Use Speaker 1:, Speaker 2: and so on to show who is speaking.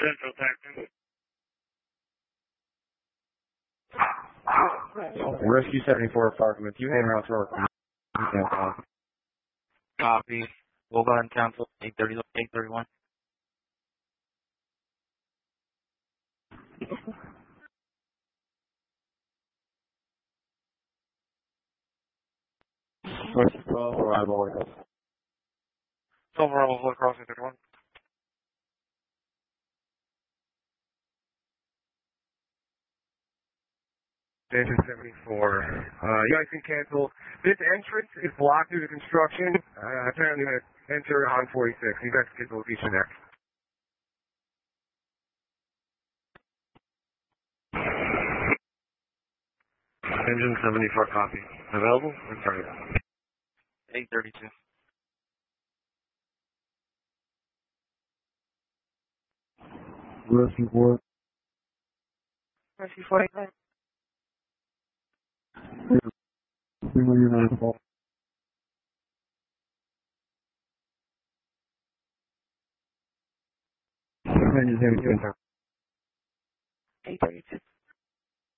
Speaker 1: Central Texas.
Speaker 2: Rescue 74 apartment. You hang around for
Speaker 3: Copy. We'll go ahead and cancel 831.
Speaker 2: Rescue 12 arrival.
Speaker 1: 12 arrival across 831. Station 74. You guys can cancel. This entrance is blocked due to construction. Apparently going to enter on 46. You guys can get the location there. Engine 74 copy. Available? I'm sorry.
Speaker 3: 832.
Speaker 2: Rescue 4.
Speaker 1: Rescue 49.
Speaker 2: Engine 72.
Speaker 1: 832.